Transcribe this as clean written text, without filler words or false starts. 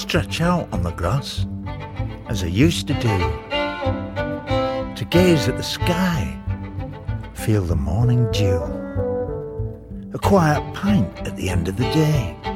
stretch out on the grass, as I used to do, to gaze at the sky, feel the morning dew, a quiet pint at the end of the day,